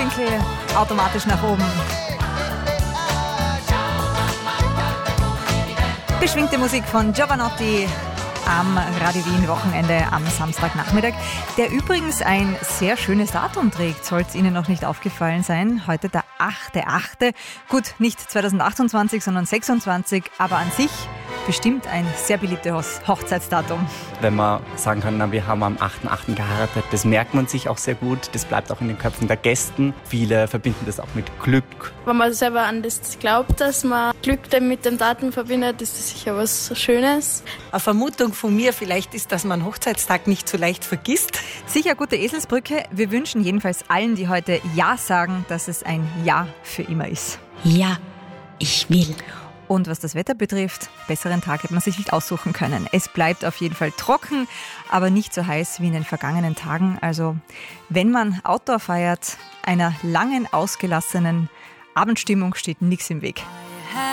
Schenkel automatisch nach oben. Beschwingte Musik von Giovanotti am Radio Wien Wochenende am Samstagnachmittag, der übrigens ein sehr schönes Datum trägt, soll es Ihnen noch nicht aufgefallen sein. Heute der 8.8. Gut, nicht 2028, sondern 26, aber an sich bestimmt ein sehr beliebtes Hochzeitsdatum. Wenn man sagen kann, na, wir haben am 8.8. geheiratet, das merkt man sich auch sehr gut, das bleibt auch in den Köpfen der Gästen. Viele verbinden das auch mit Glück. Wenn man selber an das glaubt, dass man Glück mit dem Datum verbindet, ist das sicher was Schönes. Eine Vermutung von mir vielleicht ist, dass man Hochzeitstag nicht so leicht vergisst. Sicher gute Eselsbrücke. Wir wünschen jedenfalls allen, die heute Ja sagen, dass es ein Ja für immer ist. Ja, ich will. Und was das Wetter betrifft, besseren Tag hätte man sich nicht aussuchen können. Es bleibt auf jeden Fall trocken, aber nicht so heiß wie in den vergangenen Tagen. Also wenn man Outdoor feiert, einer langen, ausgelassenen Abendstimmung steht nichts im Weg.